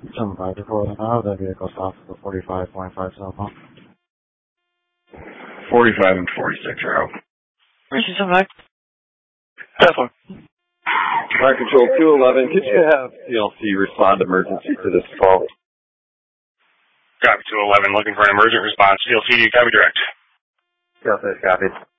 75 to 4 now, that vehicle stopped at the 45.5 southbound. 45 and 46 are out. Richie 79. Definitely. Fire Control 211, could you have CLC respond emergency to this call? Copy 211, looking for an emergent response. CLC, copy direct. Yes, copy.